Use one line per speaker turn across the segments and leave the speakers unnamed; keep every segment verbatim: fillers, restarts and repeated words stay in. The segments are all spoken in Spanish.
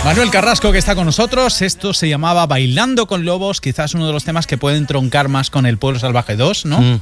Manuel Carrasco, que está con nosotros. Esto se llamaba Bailando con Lobos, quizás uno de los temas que pueden troncar más con El Pueblo Salvaje dos, ¿no? Mm.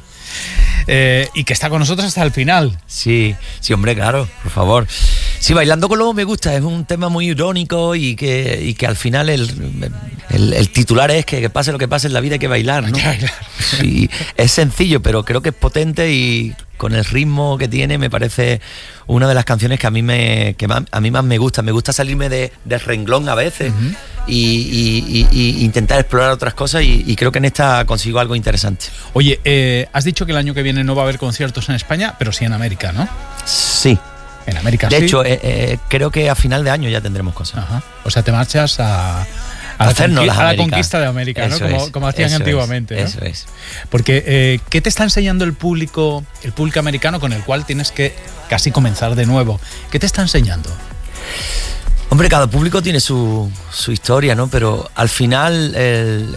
Eh, y que está con nosotros hasta el final.
Sí, sí, hombre, claro, por favor. Sí, Bailando con Lobos me gusta, es un tema muy irónico y que, y que al final el, el, el titular es que, que pase lo que pase en la vida hay que bailar, ¿no? Sí, es sencillo, pero creo que es potente y con el ritmo que tiene me parece una de las canciones que a mí me que más, a mí más me gusta. Me gusta salirme de, de renglón a veces uh-huh. y, y, y, y intentar explorar otras cosas y, y creo que en esta consigo algo interesante.
Oye, eh, has dicho que el año que viene no va a haber conciertos en España, pero sí en América, ¿no?
Sí.
En América
de
sí.
De hecho, eh, eh, creo que a final de año ya tendremos cosas.
Ajá. O sea, te marchas a... A la, conqui- a la conquista de América, ¿no? Como, como hacían
eso
antiguamente.
Es,
¿no?
Eso es.
Porque, eh, ¿qué te está enseñando el público, el público americano con el cual tienes que casi comenzar de nuevo? ¿Qué te está enseñando?
Hombre, cada público tiene su, su historia, ¿no? Pero al final el,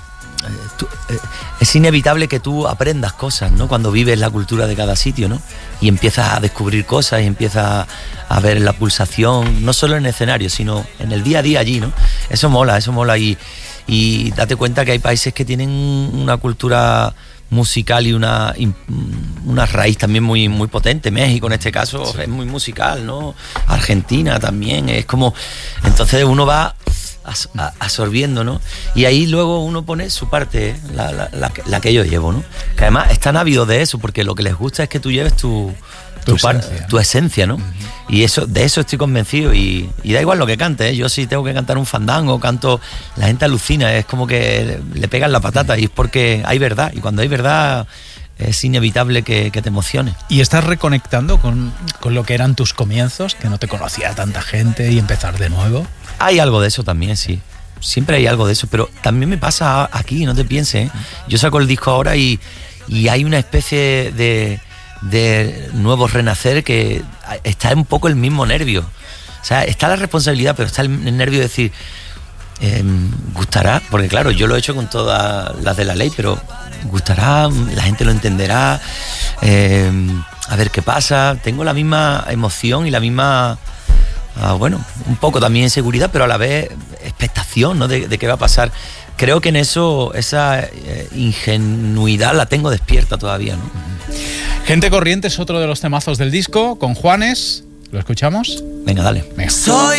tú, eh, es inevitable que tú aprendas cosas, ¿no? Cuando vives la cultura de cada sitio, ¿no? Y empiezas a descubrir cosas y empiezas a ver la pulsación, no solo en el escenario, sino en el día a día allí, ¿no? Eso mola, eso mola y, y date cuenta que hay países que tienen una cultura musical y una, una raíz también muy, muy potente. México en este caso sí. Es muy musical, ¿no? Argentina también, es como... Entonces uno va absorbiendo, ¿no? Y ahí luego uno pone su parte, la, la, la, la que yo llevo, ¿no? Que además están ávidos de eso, porque lo que les gusta es que tú lleves tu... Tu, tu, esencia, par, tu esencia, ¿no? Uh-huh. Y eso, de eso estoy convencido y, y da igual lo que cante, ¿eh? Yo si tengo que cantar un fandango, canto, la gente alucina, es como que le pegan la patata uh-huh. y es porque hay verdad, y cuando hay verdad es inevitable que, que te emocione.
¿Y estás reconectando con, con lo que eran tus comienzos, que no te conocía tanta gente y empezar de nuevo?
Hay algo de eso también, sí. Siempre hay algo de eso, pero también me pasa aquí, no te pienses, ¿eh? Yo saco el disco ahora y, y hay una especie de... de nuevo renacer que está un poco el mismo nervio, o sea, está la responsabilidad pero está el nervio de decir eh, gustará, porque claro, yo lo he hecho con todas las de la ley, pero gustará, la gente lo entenderá, eh, a ver qué pasa. Tengo la misma emoción y la misma ah, bueno, un poco también inseguridad, pero a la vez expectación, ¿no? de, de qué va a pasar. Creo que en eso esa eh, ingenuidad la tengo despierta todavía, ¿no?
Gente Corriente es otro de los temazos del disco, con Juanes. ¿Lo escuchamos?
Venga, dale.
Venga. Soy